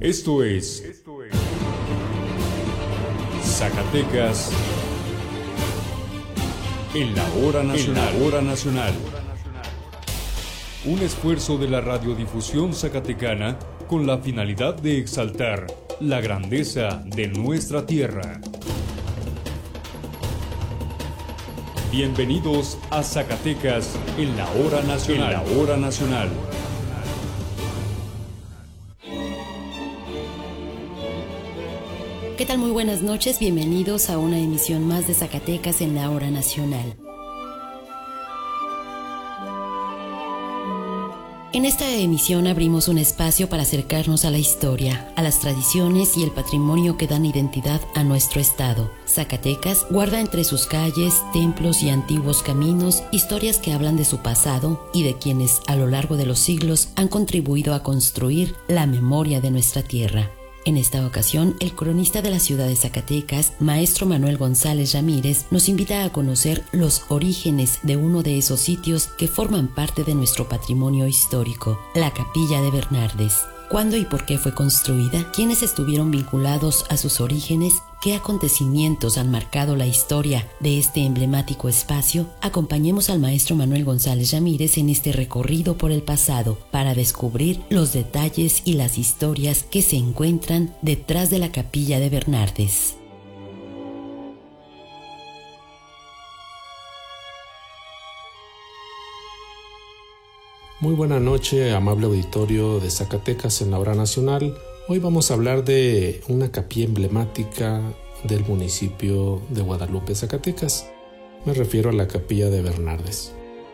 Esto es Zacatecas en la hora nacional. Un esfuerzo de la radiodifusión zacatecana con la finalidad de exaltar la grandeza de nuestra tierra. Bienvenidos a Zacatecas en la hora nacional. ¿Qué tal? Muy buenas noches, bienvenidos a una emisión más de Zacatecas en la hora nacional. En esta emisión abrimos un espacio para acercarnos a la historia, a las tradiciones y el patrimonio que dan identidad a nuestro estado. Zacatecas guarda entre sus calles, templos y antiguos caminos historias que hablan de su pasado y de quienes a lo largo de los siglos han contribuido a construir la memoria de nuestra tierra. En esta ocasión, el cronista de la ciudad de Zacatecas, maestro Manuel González Ramírez, nos invita a conocer los orígenes de uno de esos sitios que forman parte de nuestro patrimonio histórico, la Capilla de Bernardes. ¿Cuándo y por qué fue construida? ¿Quiénes estuvieron vinculados a sus orígenes? ¿Qué acontecimientos han marcado la historia de este emblemático espacio? Acompañemos al maestro Manuel González Ramírez en este recorrido por el pasado para descubrir los detalles y las historias que se encuentran detrás de la Capilla de Bernardes. Muy buena noche, amable auditorio de Zacatecas en la hora nacional. Hoy vamos a hablar de una capilla emblemática del municipio de Guadalupe, Zacatecas. Me refiero a la Capilla de Bernardes.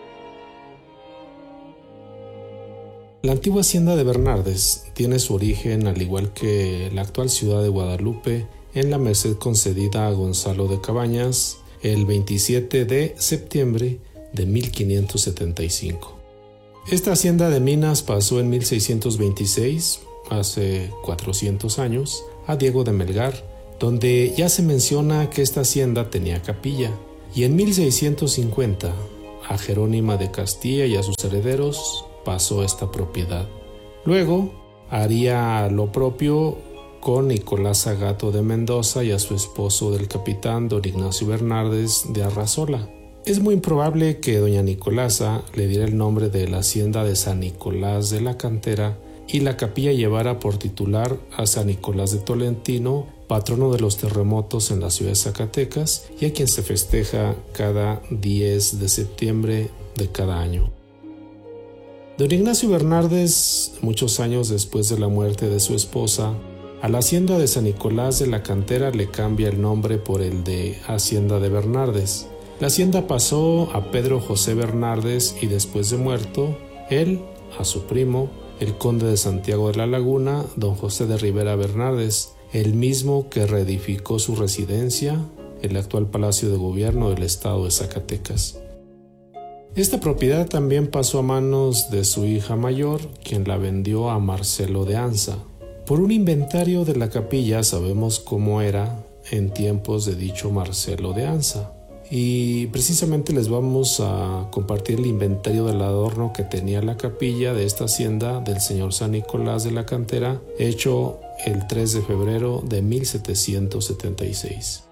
La antigua hacienda de Bernardes tiene su origen, al igual que la actual ciudad de Guadalupe, en la merced concedida a Gonzalo de Cabañas el 27 de septiembre de 1575. Esta hacienda de minas pasó en 1626, hace 400 años, a Diego de Melgar, donde ya se menciona que esta hacienda tenía capilla, y en 1650 a Jerónima de Castilla y a sus herederos pasó esta propiedad. Luego haría lo propio con Nicolás Agato de Mendoza y a su esposo del capitán don Ignacio Bernardes de Arrazola. Es muy improbable que doña Nicolasa le diera el nombre de la hacienda de San Nicolás de la Cantera y la capilla llevara por titular a San Nicolás de Tolentino, patrono de los terremotos en la ciudad de Zacatecas y a quien se festeja cada 10 de septiembre de cada año. Don Ignacio Bernardes, muchos años después de la muerte de su esposa, a la hacienda de San Nicolás de la Cantera le cambia el nombre por el de Hacienda de Bernardes. La hacienda pasó a Pedro José Bernardes y después de muerto, él a su primo, el conde de Santiago de la Laguna, don José de Rivera Bernardes, el mismo que reedificó su residencia, el actual Palacio de Gobierno del estado de Zacatecas. Esta propiedad también pasó a manos de su hija mayor, quien la vendió a Marcelo de Anza. Por un inventario de la capilla sabemos cómo era en tiempos de dicho Marcelo de Anza. Y precisamente les vamos a compartir el inventario del adorno que tenía la capilla de esta hacienda del señor San Nicolás de la Cantera, hecho el 3 de febrero de 1776.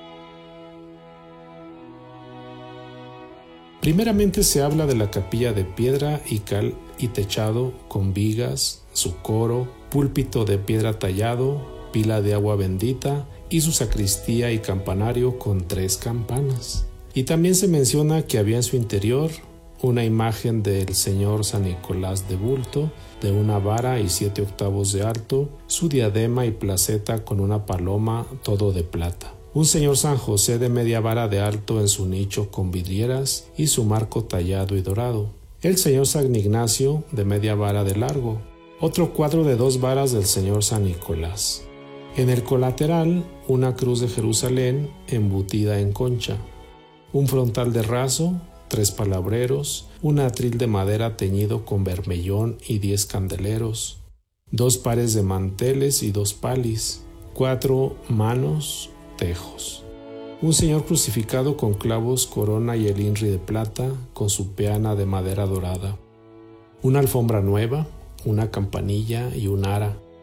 Primeramente se habla de la capilla de piedra y cal y techado con vigas, su coro, púlpito de piedra tallado, pila de agua bendita, y su sacristía y campanario con 3 campanas. Y también se menciona que había en su interior una imagen del señor San Nicolás de bulto, de una vara y 7 octavos de alto, su diadema y placeta con una paloma, todo de plata. Un señor San José de media vara de alto en su nicho con vidrieras y su marco tallado y dorado. El señor San Ignacio de media vara de largo. Otro cuadro de 2 varas del señor San Nicolás. En el colateral, una cruz de Jerusalén embutida en concha, un frontal de raso, 3 palabreros, un atril de madera teñido con bermellón y 10 candeleros, 2 pares de manteles y 2 palis, 4 manos, tejos, un señor crucificado con clavos, corona y el inri de plata con su peana de madera dorada, una alfombra nueva, una campanilla y un ara,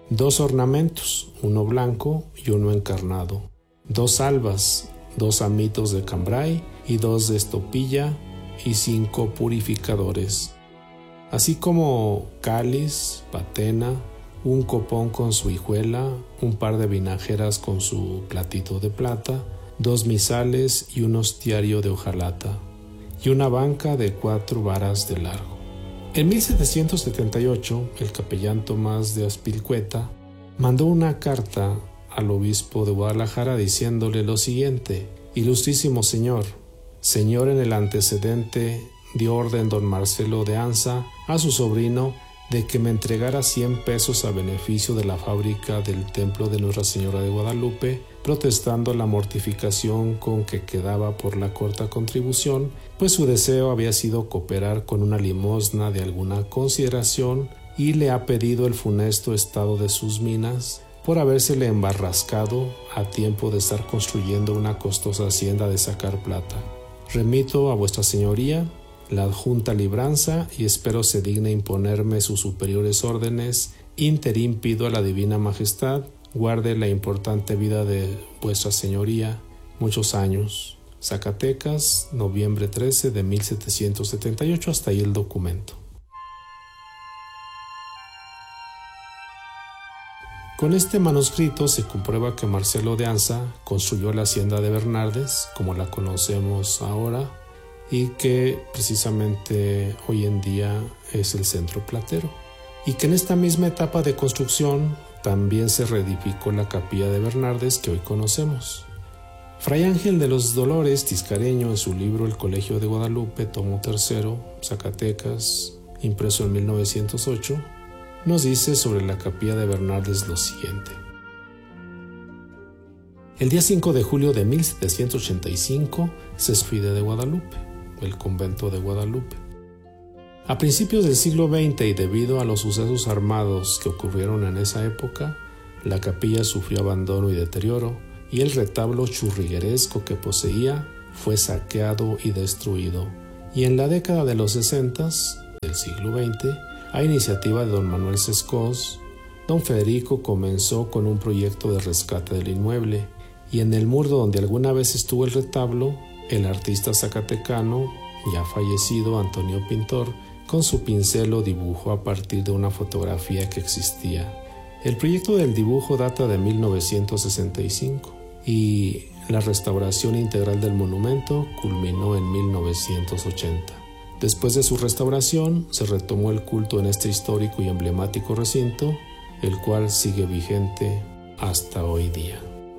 2 ornamentos, uno blanco y uno encarnado, 2 albas, 2 amitos de cambray y 2 de estopilla y 5 purificadores, así como cáliz, patena, un copón con su hijuela, un par de vinajeras con su platito de plata, 2 misales y un hostiario de hojalata, y una banca de 4 varas de largo. En 1778, el capellán Tomás de Azpilicueta mandó una carta al obispo de Guadalajara diciéndole lo siguiente: Ilustrísimo señor en el antecedente dio orden don Marcelo de Anza a su sobrino de que me entregara 100 pesos a beneficio de la fábrica del templo de Nuestra Señora de Guadalupe, protestando la mortificación con que quedaba por la corta contribución, pues su deseo había sido cooperar con una limosna de alguna consideración, y le ha pedido el funesto estado de sus minas por habérsele embarrascado a tiempo de estar construyendo una costosa hacienda de sacar plata. Remito a vuestra señoría la adjunta libranza y espero se digne imponerme sus superiores órdenes. Interim pido a la divina majestad guarde la importante vida de vuestra señoría muchos años. Zacatecas, noviembre 13 de 1778. Hasta ahí el documento. Con este manuscrito se comprueba que Marcelo de Anza construyó la hacienda de Bernardes, como la conocemos ahora, y que precisamente hoy en día es el centro platero, y que en esta misma etapa de construcción también se reedificó la capilla de Bernardes que hoy conocemos. Fray Ángel de los Dolores Tiscareño, en su libro El Colegio de Guadalupe, tomo 3, Zacatecas, impreso en 1908, nos dice sobre la capilla de Bernardes lo siguiente: el día 5 de julio de 1785 se expide de Guadalupe, el convento de Guadalupe. A principios del siglo XX y debido a los sucesos armados que ocurrieron en esa época, la capilla sufrió abandono y deterioro, y el retablo churrigueresco que poseía fue saqueado y destruido. Y en la década de los 60 del siglo XX, a iniciativa de don Manuel Sescós, don Federico comenzó con un proyecto de rescate del inmueble, y en el muro donde alguna vez estuvo el retablo, el artista zacatecano, ya fallecido, Antonio Pintor, con su pincel lo dibujó a partir de una fotografía que existía. El proyecto del dibujo data de 1965 y la restauración integral del monumento culminó en 1980. Después de su restauración, se retomó el culto en este histórico y emblemático recinto, el cual sigue vigente hasta hoy día.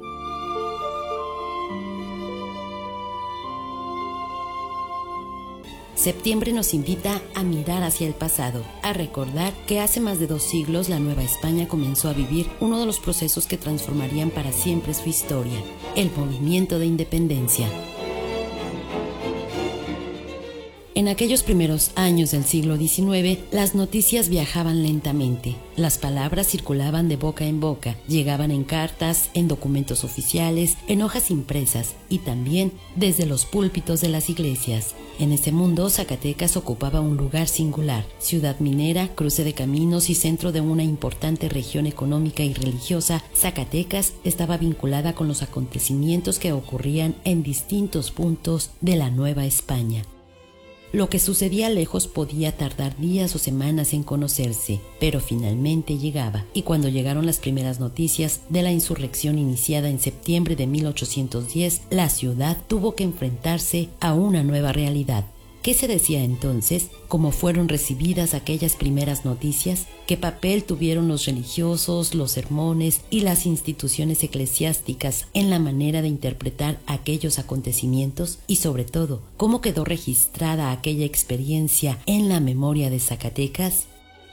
Septiembre nos invita a mirar hacia el pasado, a recordar que hace más de 2 siglos la Nueva España comenzó a vivir uno de los procesos que transformarían para siempre su historia, el movimiento de independencia. En aquellos primeros años del siglo XIX, las noticias viajaban lentamente. Las palabras circulaban de boca en boca, llegaban en cartas, en documentos oficiales, en hojas impresas y también desde los púlpitos de las iglesias. En ese mundo, Zacatecas ocupaba un lugar singular, ciudad minera, cruce de caminos y centro de una importante región económica y religiosa. Zacatecas estaba vinculada con los acontecimientos que ocurrían en distintos puntos de la Nueva España. Lo que sucedía lejos podía tardar días o semanas en conocerse, pero finalmente llegaba, y cuando llegaron las primeras noticias de la insurrección iniciada en septiembre de 1810, la ciudad tuvo que enfrentarse a una nueva realidad. ¿Qué se decía entonces? ¿Cómo fueron recibidas aquellas primeras noticias? ¿Qué papel tuvieron los religiosos, los sermones y las instituciones eclesiásticas en la manera de interpretar aquellos acontecimientos? Y sobre todo, ¿cómo quedó registrada aquella experiencia en la memoria de Zacatecas?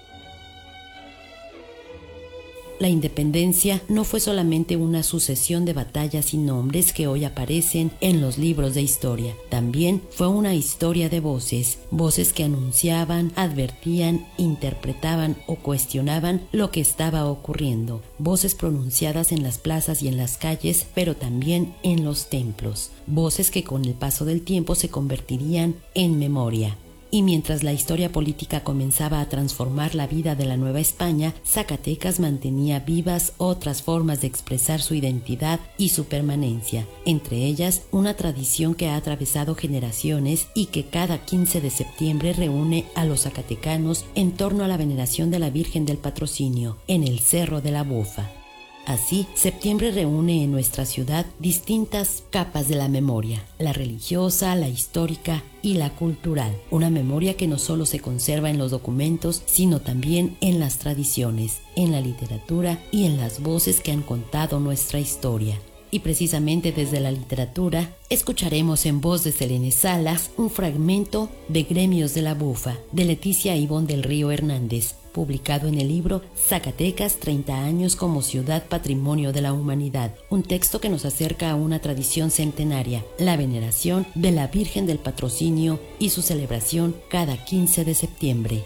La independencia no fue solamente una sucesión de batallas y nombres que hoy aparecen en los libros de historia. También fue una historia de voces, voces que anunciaban, advertían, interpretaban o cuestionaban lo que estaba ocurriendo. Voces pronunciadas en las plazas y en las calles, pero también en los templos. Voces que con el paso del tiempo se convertirían en memoria. Y mientras la historia política comenzaba a transformar la vida de la Nueva España, Zacatecas mantenía vivas otras formas de expresar su identidad y su permanencia, entre ellas una tradición que ha atravesado generaciones y que cada 15 de septiembre reúne a los zacatecanos en torno a la veneración de la Virgen del Patrocinio, en el Cerro de la Bufa. Así, septiembre reúne en nuestra ciudad distintas capas de la memoria, la religiosa, la histórica y la cultural. Una memoria que no solo se conserva en los documentos, sino también en las tradiciones, en la literatura y en las voces que han contado nuestra historia. Y precisamente desde la literatura, escucharemos en voz de Selene Salas un fragmento de Gremios de la Bufa, de Leticia Ivonne del Río Hernández, publicado en el libro Zacatecas, 30 años como ciudad patrimonio de la humanidad, un texto que nos acerca a una tradición centenaria, la veneración de la Virgen del Patrocinio y su celebración cada 15 de septiembre.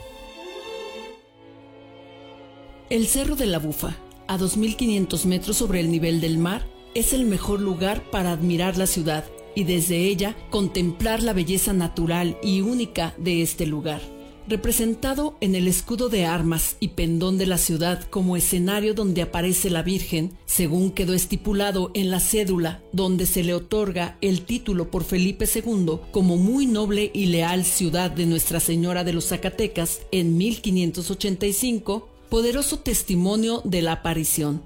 El Cerro de la Bufa, a 2.500 metros sobre el nivel del mar, es el mejor lugar para admirar la ciudad y desde ella contemplar la belleza natural y única de este lugar. Representado en el escudo de armas y pendón de la ciudad como escenario donde aparece la Virgen, según quedó estipulado en la cédula donde se le otorga el título por Felipe II como muy noble y leal ciudad de Nuestra Señora de los Zacatecas en 1585, poderoso testimonio de la aparición.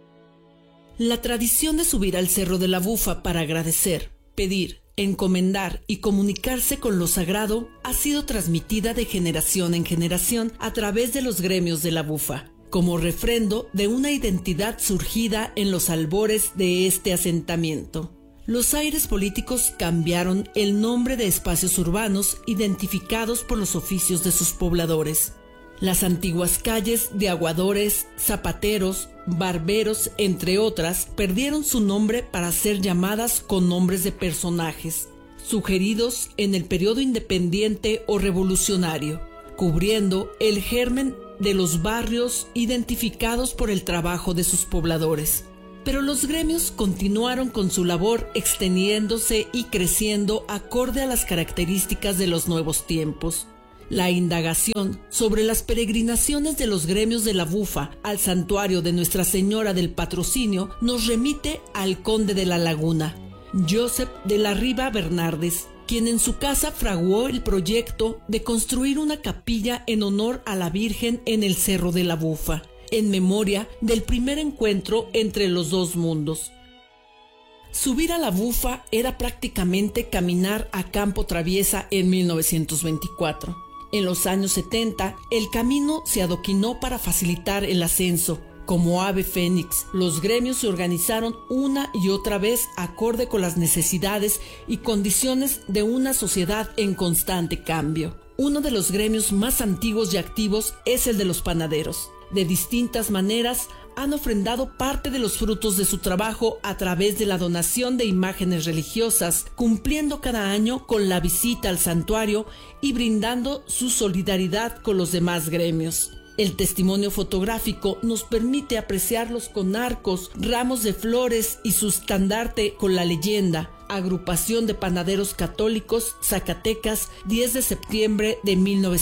La tradición de subir al Cerro de la Bufa para agradecer, pedir, encomendar y comunicarse con lo sagrado ha sido transmitida de generación en generación a través de los gremios de la Bufa, como refrendo de una identidad surgida en los albores de este asentamiento. Los aires políticos cambiaron el nombre de espacios urbanos identificados por los oficios de sus pobladores. Las antiguas calles de aguadores, zapateros, barberos, entre otras, perdieron su nombre para ser llamadas con nombres de personajes, sugeridos en el periodo independiente o revolucionario, cubriendo el germen de los barrios identificados por el trabajo de sus pobladores. Pero los gremios continuaron con su labor extendiéndose y creciendo acorde a las características de los nuevos tiempos. La indagación sobre las peregrinaciones de los gremios de la Bufa al santuario de Nuestra Señora del Patrocinio nos remite al conde de la Laguna, Josep de la Riva Bernardes, quien en su casa fraguó el proyecto de construir una capilla en honor a la Virgen en el Cerro de la Bufa, en memoria del primer encuentro entre los dos mundos. Subir a la Bufa era prácticamente caminar a campo traviesa en 1924. En los años 70, el camino se adoquinó para facilitar el ascenso. Como ave fénix, los gremios se organizaron una y otra vez acorde con las necesidades y condiciones de una sociedad en constante cambio. Uno de los gremios más antiguos y activos es el de los panaderos. De distintas maneras, han ofrendado parte de los frutos de su trabajo a través de la donación de imágenes religiosas, cumpliendo cada año con la visita al santuario y brindando su solidaridad con los demás gremios. El testimonio fotográfico nos permite apreciarlos con arcos, ramos de flores y su estandarte con la leyenda Agrupación de Panaderos Católicos Zacatecas, 10 de septiembre de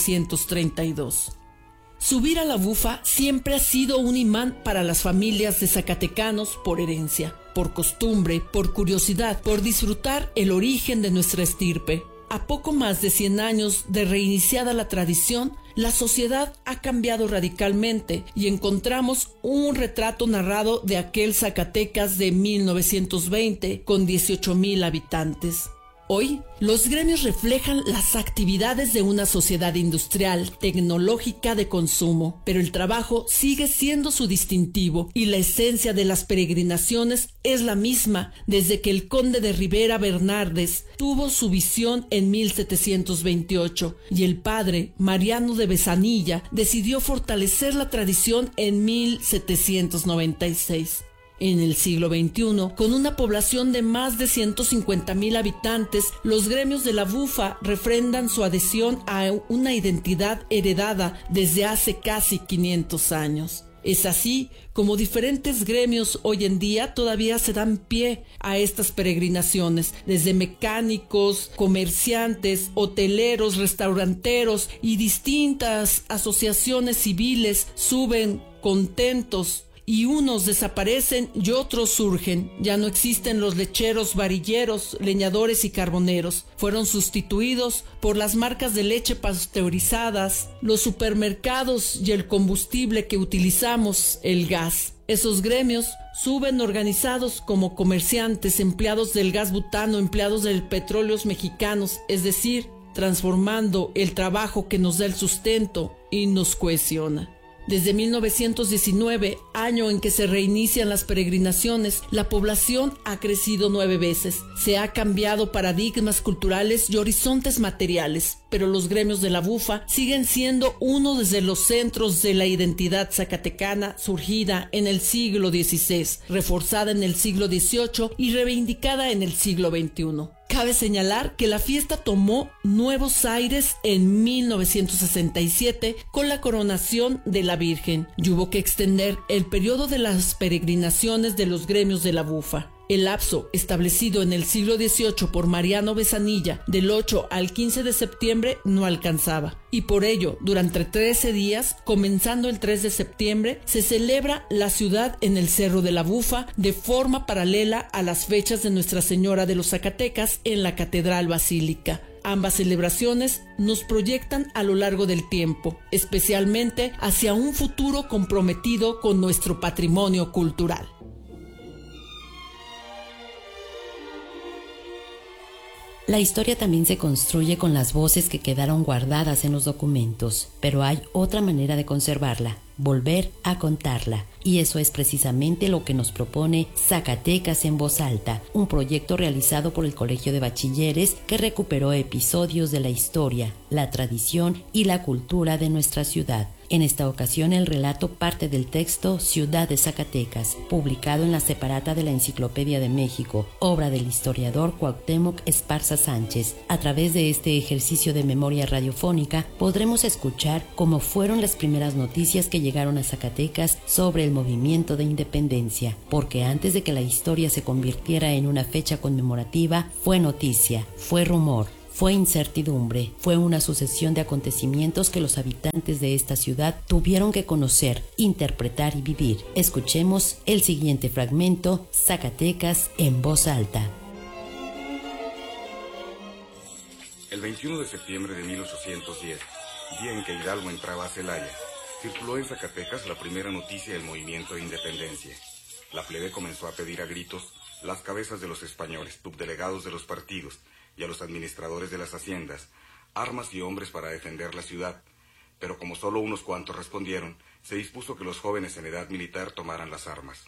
1932. Subir a la Bufa siempre ha sido un imán para las familias de zacatecanos por herencia, por costumbre, por curiosidad, por disfrutar el origen de nuestra estirpe. A poco más de 100 años de reiniciada la tradición, la sociedad ha cambiado radicalmente y encontramos un retrato narrado de aquel Zacatecas de 1920 con 18,000 habitantes. Hoy, los gremios reflejan las actividades de una sociedad industrial, tecnológica de consumo, pero el trabajo sigue siendo su distintivo y la esencia de las peregrinaciones es la misma desde que el conde de Rivera Bernardes tuvo su visión en 1728 y el padre Mariano de Besanilla decidió fortalecer la tradición en 1796. En el siglo XXI, con una población de más de 150,000 habitantes, los gremios de la Bufa refrendan su adhesión a una identidad heredada desde hace casi 500 años. Es así como diferentes gremios hoy en día todavía se dan pie a estas peregrinaciones, desde mecánicos, comerciantes, hoteleros, restauranteros y distintas asociaciones civiles suben contentos. Y unos desaparecen y otros surgen. Ya no existen los lecheros, varilleros, leñadores y carboneros. Fueron sustituidos por las marcas de leche pasteurizadas, los supermercados y el combustible que utilizamos, el gas. Esos gremios suben organizados como comerciantes, empleados del gas butano, empleados de petróleos mexicanos, es decir, transformando el trabajo que nos da el sustento y nos cohesiona. Desde 1919, año en que se reinician las peregrinaciones, la población ha crecido 9 veces. Se ha cambiado paradigmas culturales y horizontes materiales, pero los gremios de la bufa siguen siendo uno de los centros de la identidad zacatecana, surgida en el siglo XVI, reforzada en el siglo XVIII y reivindicada en el siglo XXI. Cabe señalar que la fiesta tomó nuevos aires en 1967 con la coronación de la Virgen y hubo que extender el periodo de las peregrinaciones de los gremios de la bufa. El lapso establecido en el siglo XVIII por Mariano Besanilla del 8 al 15 de septiembre no alcanzaba y por ello durante 13 días, comenzando el 3 de septiembre, se celebra la ciudad en el Cerro de la Bufa de forma paralela a las fechas de Nuestra Señora de los Zacatecas en la Catedral Basílica. Ambas celebraciones nos proyectan a lo largo del tiempo, especialmente hacia un futuro comprometido con nuestro patrimonio cultural. La historia también se construye con las voces que quedaron guardadas en los documentos, pero hay otra manera de conservarla, volver a contarla. Y eso es precisamente lo que nos propone Zacatecas en Voz Alta, un proyecto realizado por el Colegio de Bachilleres que recuperó episodios de la historia, la tradición y la cultura de nuestra ciudad. En esta ocasión el relato parte del texto Ciudad de Zacatecas, publicado en la separata de la Enciclopedia de México, obra del historiador Cuauhtémoc Esparza Sánchez. A través de este ejercicio de memoria radiofónica podremos escuchar cómo fueron las primeras noticias que llegaron a Zacatecas sobre el movimiento de independencia, porque antes de que la historia se convirtiera en una fecha conmemorativa, fue noticia, fue rumor, fue incertidumbre, fue una sucesión de acontecimientos que los habitantes de esta ciudad tuvieron que conocer, interpretar y vivir. Escuchemos el siguiente fragmento, Zacatecas en Voz Alta. El 21 de septiembre de 1810, día en que Hidalgo entraba a Celaya, circuló en Zacatecas la primera noticia del movimiento de independencia. La plebe comenzó a pedir a gritos las cabezas de los españoles, subdelegados de los partidos, y a los administradores de las haciendas, armas y hombres para defender la ciudad, pero como solo unos cuantos respondieron, se dispuso que los jóvenes en edad militar tomaran las armas.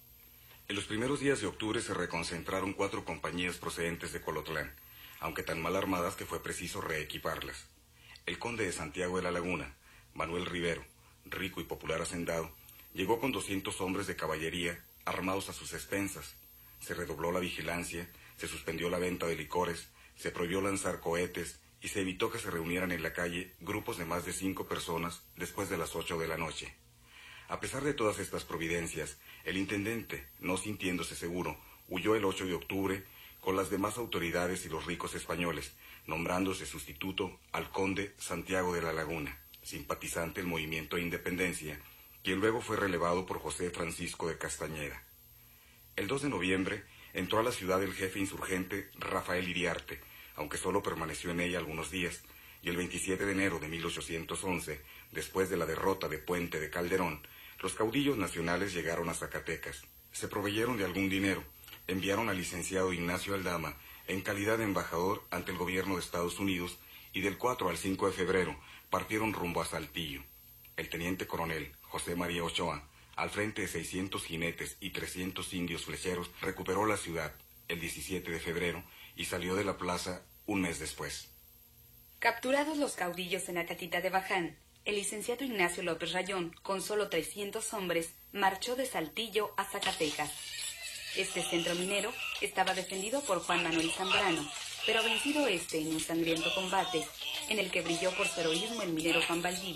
En los primeros días de octubre se reconcentraron 4 compañías procedentes de Colotlán, aunque tan mal armadas que fue preciso reequiparlas. El conde de Santiago de la Laguna, Manuel Rivero, rico y popular hacendado, llegó con 200 hombres de caballería armados a sus expensas. Se redobló la vigilancia, se suspendió la venta de licores, se prohibió lanzar cohetes y se evitó que se reunieran en la calle grupos de más de 5 personas después de las 8 de la noche. A pesar de todas estas providencias, el intendente, no sintiéndose seguro, huyó el 8 de octubre con las demás autoridades y los ricos españoles, nombrándose sustituto al conde Santiago de la Laguna, simpatizante del movimiento de independencia, quien luego fue relevado por José Francisco de Castañeda. El 2 de noviembre entró a la ciudad el jefe insurgente Rafael Iriarte, aunque solo permaneció en ella algunos días, y el 27 de enero de 1811, después de la derrota de Puente de Calderón, los caudillos nacionales llegaron a Zacatecas. Se proveyeron de algún dinero, enviaron al licenciado Ignacio Aldama en calidad de embajador ante el gobierno de Estados Unidos y del 4 al 5 de febrero partieron rumbo a Saltillo. El teniente coronel José María Ochoa, al frente de 600 jinetes y 300 indios flecheros, recuperó la ciudad el 17 de febrero y salió de la plaza un mes después. Capturados los caudillos en Acatita de Baján, el licenciado Ignacio López Rayón, con solo 300 hombres, marchó de Saltillo a Zacatecas. Este centro minero estaba defendido por Juan Manuel Zambrano, pero vencido en un sangriento combate, en el que brilló por su heroísmo el minero Juan Valdivia,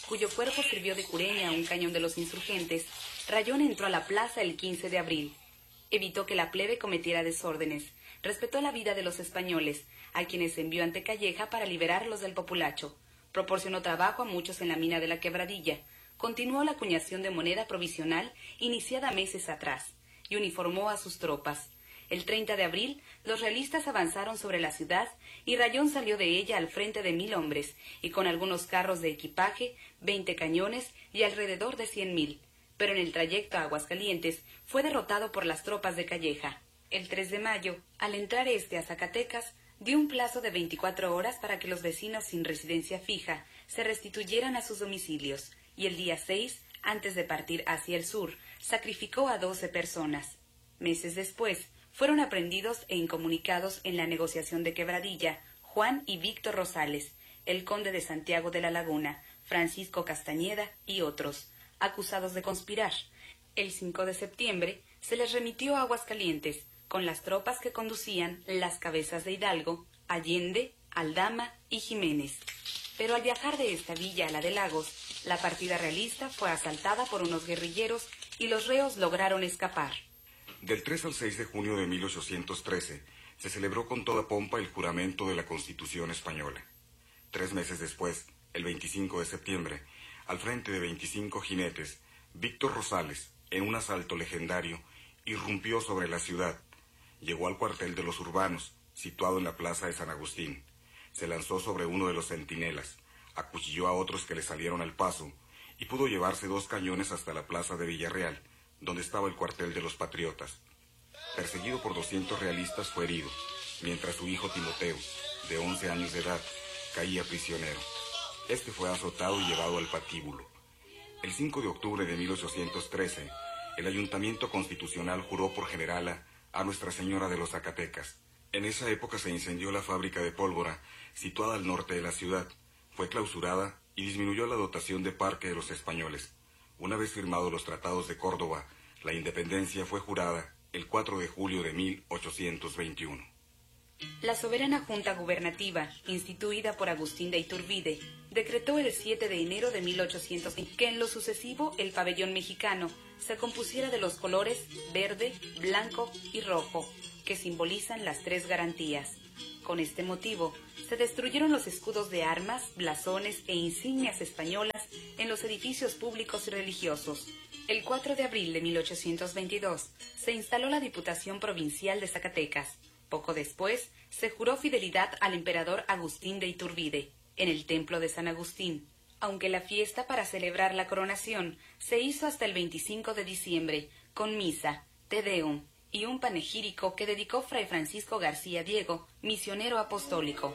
cuyo cuerpo sirvió de cureña a un cañón de los insurgentes, Rayón entró a la plaza el 15 de abril. Evitó que la plebe cometiera desórdenes, respetó la vida de los españoles, a quienes envió ante Calleja para liberarlos del populacho, proporcionó trabajo a muchos en la mina de la Quebradilla, continuó la acuñación de moneda provisional iniciada meses atrás, y uniformó a sus tropas. El 30 de abril, los realistas avanzaron sobre la ciudad y Rayón salió de ella al frente de 1000 hombres y con algunos carros de equipaje, 20 cañones y alrededor de 100.000. Pero en el trayecto a Aguascalientes fue derrotado por las tropas de Calleja. El 3 de mayo, al entrar a Zacatecas, dio un plazo de 24 horas para que los vecinos sin residencia fija se restituyeran a sus domicilios, y el día 6, antes de partir hacia el sur, sacrificó a 12 personas. Meses después, fueron aprehendidos e incomunicados en la negociación de Quebradilla Juan y Víctor Rosales, el conde de Santiago de la Laguna, Francisco Castañeda y otros, acusados de conspirar. El 5 de septiembre se les remitió a Aguascalientes, con las tropas que conducían las cabezas de Hidalgo, Allende, Aldama y Jiménez. Pero al viajar de esta villa a la de Lagos, la partida realista fue asaltada por unos guerrilleros y los reos lograron escapar. Del 3 al 6 de junio de 1813 se celebró con toda pompa el juramento de la Constitución española. 3 meses después, el 25 de septiembre, al frente de 25 jinetes, Víctor Rosales, en un asalto legendario, irrumpió sobre la ciudad. Llegó al cuartel de los urbanos, situado en la plaza de San Agustín. Se lanzó sobre uno de los centinelas, acuchilló a otros que le salieron al paso y pudo llevarse 2 cañones hasta la plaza de Villarreal, donde estaba el cuartel de los patriotas. Perseguido por 200 realistas fue herido, mientras su hijo Timoteo, de 11 años de edad, caía prisionero. Este fue azotado y llevado al patíbulo. El 5 de octubre de 1813, el Ayuntamiento Constitucional juró por generala a Nuestra Señora de los Zacatecas. En esa época se incendió la fábrica de pólvora, situada al norte de la ciudad. Fue clausurada y disminuyó la dotación de parque de los españoles. Una vez firmados los tratados de Córdoba, la independencia fue jurada el 4 de julio de 1821. La soberana Junta Gubernativa, instituida por Agustín de Iturbide, decretó el 7 de enero de 1820 que en lo sucesivo el pabellón mexicano se compusiera de los colores verde, blanco y rojo, que simbolizan las 3 garantías. Con este motivo, se destruyeron los escudos de armas, blasones e insignias españolas en los edificios públicos y religiosos. El 4 de abril de 1822 se instaló la Diputación Provincial de Zacatecas. Poco después, se juró fidelidad al emperador Agustín de Iturbide, en el templo de San Agustín, aunque la fiesta para celebrar la coronación se hizo hasta el 25 de diciembre, con misa, Te Deum y un panegírico que dedicó Fray Francisco García Diego, misionero apostólico.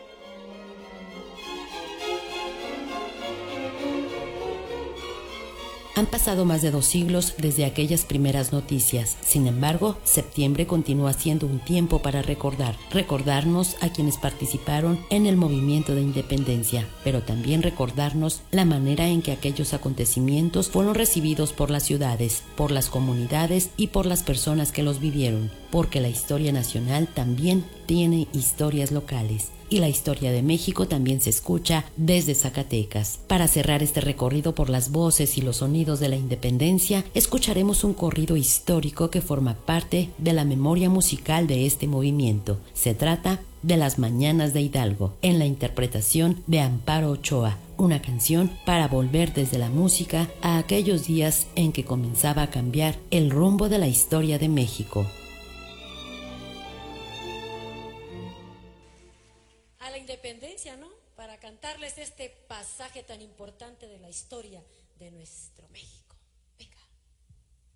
Han pasado más de 2 siglos desde aquellas primeras noticias. Sin embargo, septiembre continúa siendo un tiempo para recordarnos a quienes participaron en el movimiento de independencia, pero también recordarnos la manera en que aquellos acontecimientos fueron recibidos por las ciudades, por las comunidades y por las personas que los vivieron, porque la historia nacional también tiene historias locales. Y la historia de México también se escucha desde Zacatecas. Para cerrar este recorrido por las voces y los sonidos de la independencia, escucharemos un corrido histórico que forma parte de la memoria musical de este movimiento. Se trata de Las Mañanas de Hidalgo, en la interpretación de Amparo Ochoa, una canción para volver desde la música a aquellos días en que comenzaba a cambiar el rumbo de la historia de México.